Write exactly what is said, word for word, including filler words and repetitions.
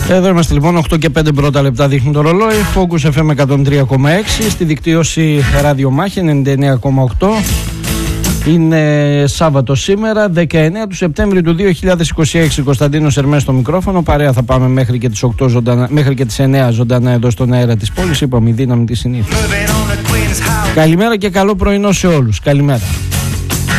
Εδώ είμαστε λοιπόν, οκτώ και πέντε πρώτα λεπτά δείχνει το ρολόι. Focus εφ εμ εκατόν τρία κόμμα έξι, στη δικτύωση ραδιομάχη ενενήντα εννέα κόμμα οκτώ. Είναι Σάββατο σήμερα, δεκαεννέα του Σεπτέμβρη του δύο χιλιάδες είκοσι έξι. Κωνσταντίνος Ερμές στο μικρόφωνο. Παρέα θα πάμε μέχρι και τις, οκτώ ζωντανα, μέχρι και τις εννέα ζωντανά εδώ στον αέρα της πόλης. Είπαμε, η δύναμη της συνήθειας. Καλημέρα και καλό πρωινό σε όλους. Καλημέρα.